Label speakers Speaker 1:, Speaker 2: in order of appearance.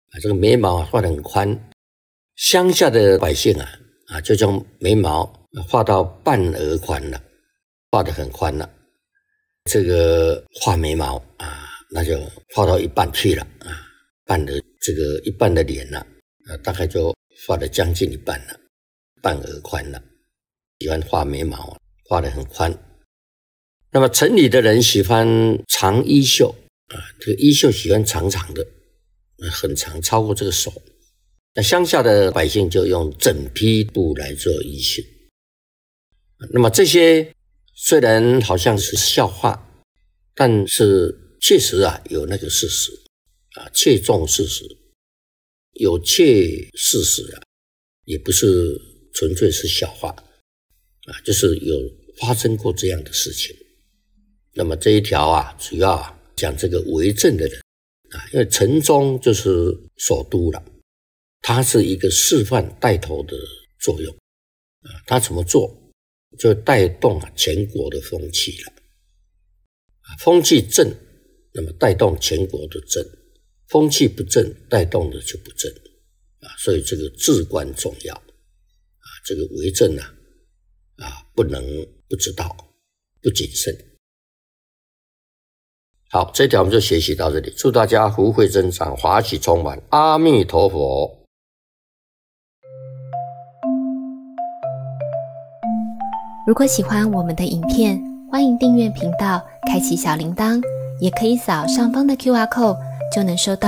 Speaker 1: 这个眉毛画得很宽。乡下的百姓就将眉毛画到半额宽了，画得很宽了。这个画眉毛那就画到一半去了半的这个一半的脸了大概就画得将近一半了，半额宽了。喜欢画眉毛，画得很宽。那么城里的人喜欢长衣袖这个衣袖喜欢长长的，很长，超过这个手。那乡下的百姓就用整匹布来做衣袖。那么这些虽然好像是笑话，但是确实有那个事实切中事实。有切事实也不是纯粹是笑话就是有发生过这样的事情。那么这一条主要讲这个为政的人因为城中就是首都了，它是一个示范带头的作用它怎么做就带动全国的风气了风气正，那么带动全国的正；风气不正，带动的就不正所以这个至关重要这个为政不能不知道，不谨慎。好，这条我们就学习到这里。祝大家福慧增长，法喜充满。阿弥陀佛。
Speaker 2: 如果喜欢我们的影片，欢迎订阅频道，开启小铃铛，也可以扫上方的 QR code，就能收到